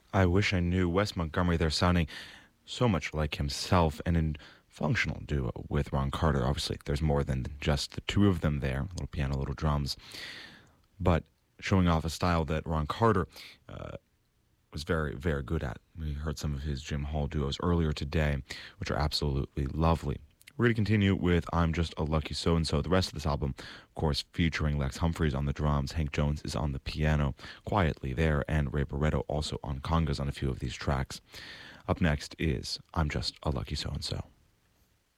I wish I knew. Wes Montgomery there sounding so much like himself and in functional duo with Ron Carter. Obviously, there's more than just the two of them there, little piano, little drums, but showing off a style that Ron Carter was very, very good at. We heard some of his Jim Hall duos earlier today, which are absolutely lovely. We're going to continue with I'm Just a Lucky So-and-So. The rest of this album, of course, featuring Lex Humphreys on the drums, Hank Jones is on the piano, quietly there, and Ray Barretto also on congas on a few of these tracks. Up next is I'm Just a Lucky So-and-So.